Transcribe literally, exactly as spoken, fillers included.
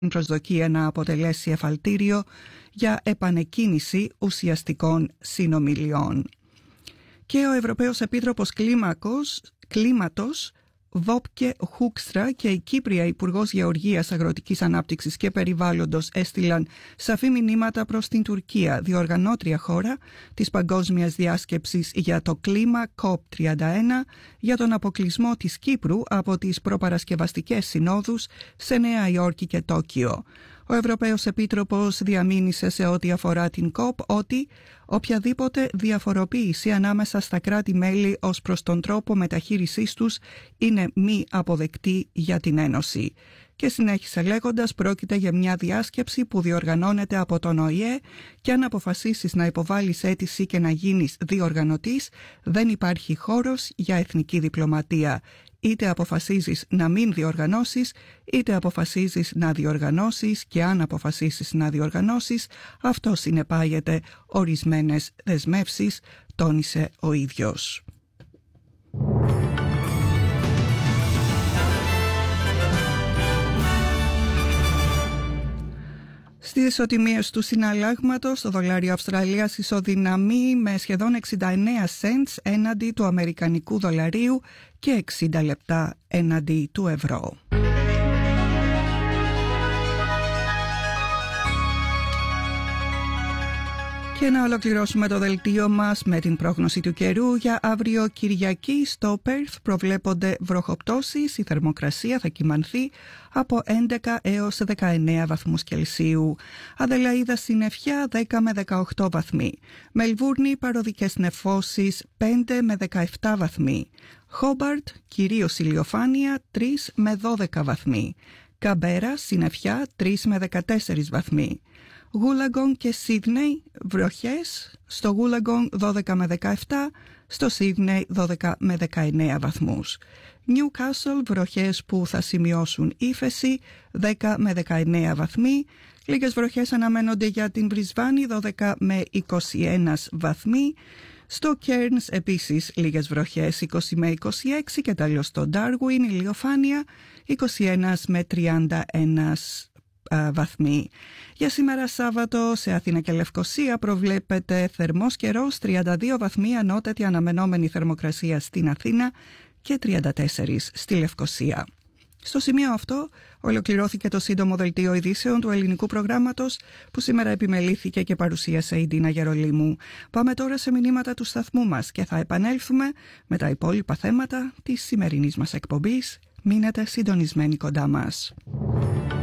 προσδοκία να αποτελέσει εφαλτήριο για επανεκκίνηση ουσιαστικών συνομιλιών. Και ο Ευρωπαίος Επίτροπος Κλίμακος, Κλίματος Βόπκε Χούκστρα και η Κύπρια Υπουργός Γεωργίας, Αγροτικής Ανάπτυξης και Περιβάλλοντος έστειλαν σαφή μηνύματα προς την Τουρκία, διοργανώτρια χώρα της Παγκόσμιας Διάσκεψης για το Κλίμα κοπ τριάντα ένα, για τον αποκλεισμό της Κύπρου από τις προπαρασκευαστικές συνόδους σε Νέα Υόρκη και Τόκιο. Ο Ευρωπαίος Επίτροπος διαμήνυσε σε ό,τι αφορά την κοπ ότι οποιαδήποτε διαφοροποίηση ανάμεσα στα κράτη-μέλη ως προς τον τρόπο μεταχείρισής τους είναι μη αποδεκτή για την Ένωση. Και συνέχισε λέγοντας, πρόκειται για μια διάσκεψη που διοργανώνεται από τον Ο Η Ε και αν αποφασίσεις να υποβάλεις αίτηση και να γίνεις διοργανωτής, δεν υπάρχει χώρος για εθνική διπλωματία. Είτε αποφασίζεις να μην διοργανώσεις, είτε αποφασίζεις να διοργανώσεις και αν αποφασίσεις να διοργανώσεις, αυτό συνεπάγεται ορισμένες δεσμεύσεις, τόνισε ο ίδιος. Στις ισοτιμίες του συναλλάγματος, το δολάριο Αυστραλίας ισοδυναμεί με σχεδόν εξήντα εννέα σεντς έναντι του αμερικανικού δολαρίου και εξήντα λεπτά έναντι του ευρώ. Και να ολοκληρώσουμε το δελτίο μας με την πρόγνωση του καιρού. Για αύριο Κυριακή στο Πέρθ προβλέπονται βροχοπτώσεις, η θερμοκρασία θα κυμανθεί από έντεκα έως δεκαεννέα βαθμούς Κελσίου. Αδελαΐδα συννεφιά δέκα με δεκαοκτώ βαθμοί. Μελβούρνη παροδικές νεφώσεις πέντε με δεκαεπτά βαθμοί. Χόμπαρτ κυρίως ηλιοφάνεια τρία με δώδεκα βαθμοί. Καμπέρα συννεφιά τρία με δεκατέσσερα βαθμοί. Γούλαγκον και Σίδνεϊ βροχές, στο Γούλαγκον δώδεκα με δεκαεπτά, στο Σίδνεϊ δώδεκα με δεκαεννέα βαθμούς. Νιουκάσλ βροχές που θα σημειώσουν ύφεση δέκα με δεκαεννέα βαθμοί. Λίγες βροχές αναμένονται για την Μπρισβάνη δώδεκα με είκοσι ένα βαθμοί. Στο Κέρνς επίσης λίγες βροχές είκοσι με είκοσι έξι και τέλος στο Ντάρουιν ηλιοφάνεια είκοσι ένα με τριάντα ένα βαθμοί. Για σήμερα Σάββατο σε Αθήνα και Λευκοσία προβλέπεται θερμός καιρός, τριάντα δύο βαθμοί ανώτατη αναμενόμενη θερμοκρασία στην Αθήνα και τριάντα τέσσερα στη Λευκοσία. Στο σημείο αυτό ολοκληρώθηκε το σύντομο δελτίο ειδήσεων του ελληνικού προγράμματος που σήμερα επιμελήθηκε και παρουσίασε η Ντίνα Γερολίμου. Πάμε τώρα σε μηνύματα του σταθμού μας και θα επανέλθουμε με τα υπόλοιπα θέματα της σημερινής μας εκπομπής. Μείνετε συντονισμένοι κοντά μας.